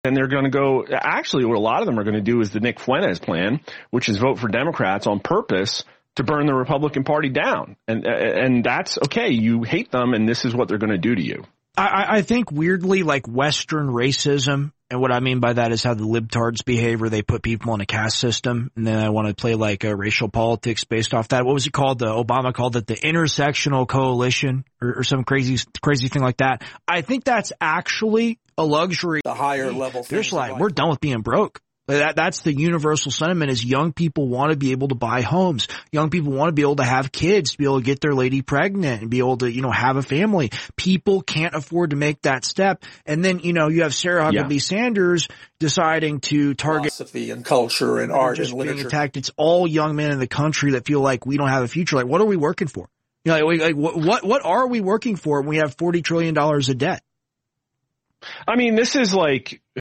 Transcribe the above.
then they're going to go, actually what a lot of them are going to do is the Nick Fuentes plan, which is vote for Democrats on purpose to burn the Republican Party down. And that's okay. You hate them, and this is what they're going to do to you. I think weirdly, like Western racism, and what I mean by that is how the libtards behave, where they put people in a caste system, and then I want to play like racial politics based off that. What was it called? Obama called it the intersectional coalition or some crazy thing like that. I think that's actually a luxury. The higher level. There's like, we're done with being broke. That's the universal sentiment is young people want to be able to buy homes. Young people want to be able to have kids, to be able to get their lady pregnant and be able to, have a family. People can't afford to make that step. And then, you have Sarah Huckabee Sanders deciding to target philosophy and culture and art and literature. Being attacked. It's all young men in the country that feel like we don't have a future. Like, what are we working for? What are we working for when we have $40 trillion of debt? I mean, this is like